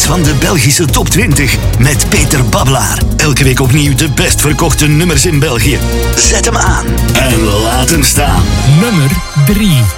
van de Belgische top 20 met Peter Babbelaar. Elke week opnieuw de best verkochte nummers in België. Zet hem aan en laat hem staan. Nummer 3.